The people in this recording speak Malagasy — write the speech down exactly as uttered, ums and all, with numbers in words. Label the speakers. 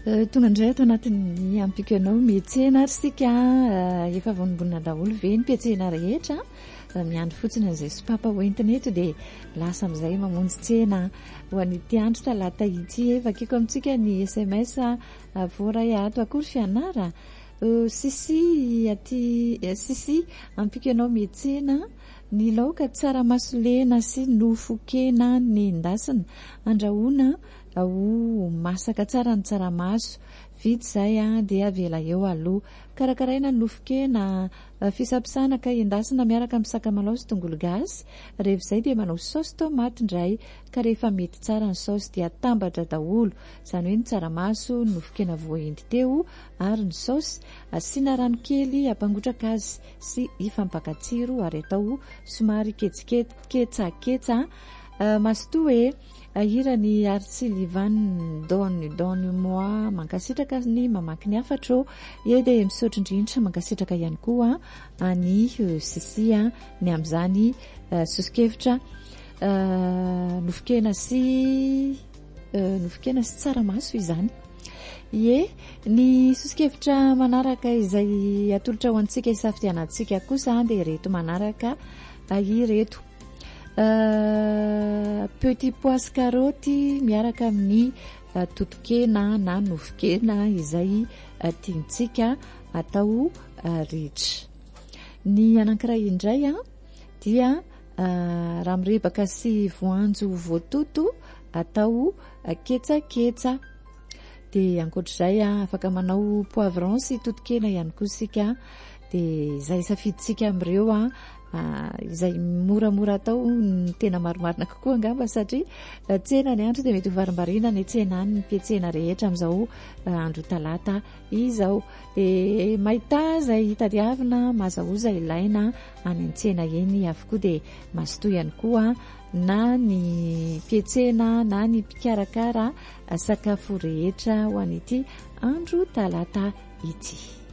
Speaker 1: tonga indray ato anatin'ny ampiko ianao miantsena ary sika efa vonombonina daholo ve ny mpiantsena rehetra miandry fotsiny an'izay sopapa hoentiny eto dia lasa amin'izay mamonjy tsena ho an'ity andro talata ity evakiko amintsika ny S M S voaray ato akory fianara sisi aty sisi ampiko ianao miantsena ny laoka tsaramaso lena sy nofo-kena nendasina andrahoana ho masaka tsara ny tsaramaso vitsy zay a dia avela eo aloha karakaraina nofo-kena fisapisana ka endasina miaraka amin'ny sakamalaho sy tongolo gasy rehefa izay dia manao saosy tomaty indray ka rehefa mety tsara ny saosy dia atambatra daholo izany hoe ny tsaramaso ny nofo-kena voaendy teo ary ny saosy asiana rano kely ampangotraka azy sy ifampakatsiro ary atao somary ketsiketsaketsa masoto hoe ahira ny artsilivan donne donne moi mankasitraka ny mamaky ny afatro e dia misaotra indrindra mankasitraka ihany koa ny sisia ny amin'izany sosikevitra nofo-kena sy nofo-kena sy tsaramaso izany ye ny sosikevitra manaraka izay atolotra ho antsika isafidianantsika kosa dia reto manaraka ireto Uh, petit pois sy karoty miaraka amin'ny uh, totokena na nofo-kena izay uh, tiantsika atao uh, ritra. Ny anankiray indray a dia uh, ranorebaka sy voanjo voatoto atao uh, ketsaketsa. Dia ankoatr'izay a afaka manao poivron sy totokena ihany koa sika dia izay safiditsika amin'ireo a Uh, izay moramora atao ny tena maromarina kokoa angamba satria uh, tsena ny andro dia mety ho varimbarina ny tsena ny mpiantsena rehetra amin'izao uh, andro talata izao dia mahita izay tadiavina mazahoza ilaina any an-tsena eny avokoa dia masotoa ihany koa na ny mpiantsena na ny mpikarakara uh, sakafo rehetra ho an'ity andro talata ity.